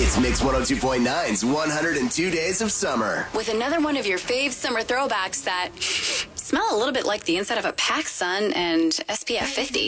It's Mix 102.9's 102 Days of Summer. With another one of your fave summer throwbacks that smell a little bit like the inside of a PacSun and SPF 50.